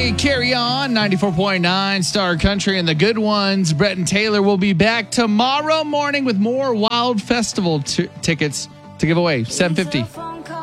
we carry on. 94.9 Star Country and the good ones. Brett and Taylor will be back tomorrow morning with more Wild Festival tickets to give away. 750.